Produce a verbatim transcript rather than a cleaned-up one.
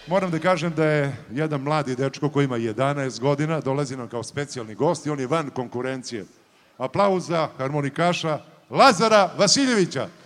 Moram da kažem da je jedan mladi dečko koji ima jedanaest godina, dolazi nam kao specijalni gost i on je van konkurencije. Aplauz za harmonikaša Lazara Vasiljevića.